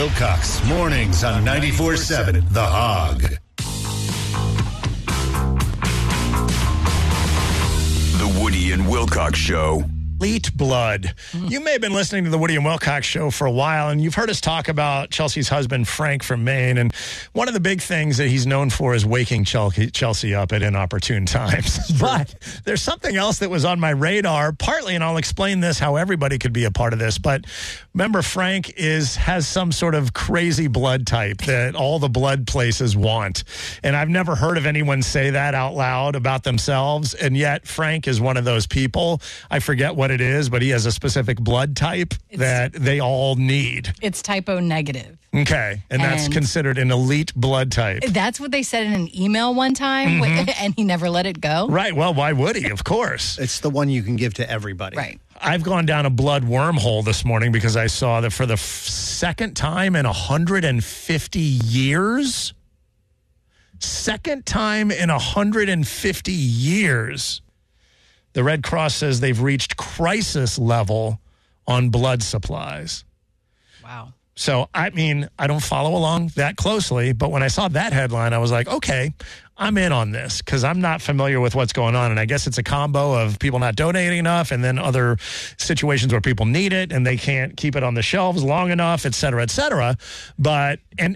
Wilcox, mornings on 94.7 The Hog. The Woody and Wilcox Show. Elite blood. You may have been listening to the Woody and Wilcox Show for a while, and you've heard us talk about Chelsea's husband, Frank from Maine. And one of the big things that he's known for is waking Chelsea up at inopportune times. But there's something else that was on my radar, partly, and I'll explain this, how everybody could be a part of this. But remember, Frank has some sort of crazy blood type that all the blood places want. And I've never heard of anyone say that out loud about themselves. And yet Frank is one of those people. I forget what it is, but he has a specific blood type that they all need. It's type O negative. Okay. And that's considered an elite blood type. That's what they said in an email one time, and he never let it go. Right. Well, why would he? Of course. It's the one you can give to everybody. Right. I've gone down a blood wormhole this morning because I saw that for the second time in 150 years, the Red Cross says they've reached crisis level on blood supplies. Wow. So, I mean, I don't follow along that closely, but when I saw that headline, I was like, okay, I'm in on this because I'm not familiar with what's going on. And I guess it's a combo of people not donating enough and then other situations where people need it and they can't keep it on the shelves long enough, et cetera, et cetera. But, and